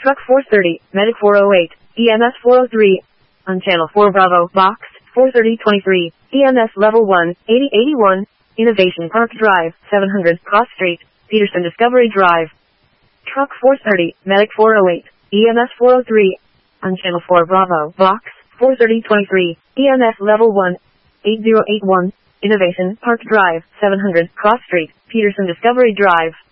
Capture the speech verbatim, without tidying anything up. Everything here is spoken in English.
Truck four thirty, Medic four oh eight, E M S four oh three, on Channel four Bravo, Box four thirty twenty-three, E M S Level one, eighty eighty-one, Innovation Park Drive, seven hundred, Cross Street, Peterson Discovery Drive. Truck four thirty, Medic four oh eight, E M S four oh three, on Channel four Bravo, Box four thirty twenty-three, E M S Level one, eighty eighty-one, Innovation Park Drive, seven hundred, Cross Street, Peterson Discovery Drive.